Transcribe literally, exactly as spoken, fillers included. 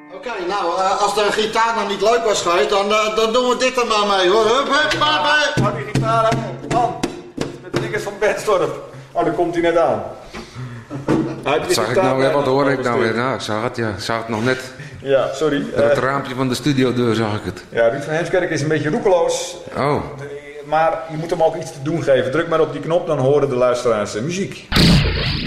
Oké, okay, nou, uh, als de gitaar nog niet leuk was geweest, dan, uh, dan doen we dit er maar mee, hoor. Hup, hup, hup, hup. Hou die gitaar aan, man. Met de dinges van Bernstorp. Oh, daar komt hij net aan. Wat zag ik nou weer? Wat hoor ik nou weer? Nou, ik zag het, ja. Ik zag het nog net. Ja, sorry. Door het raampje van de studiodeur zag ik het. Ja, Ruud van Heemskerk is een beetje roekeloos. Oh. Maar je moet hem ook iets te doen geven. Druk maar op die knop, dan horen de luisteraars muziek.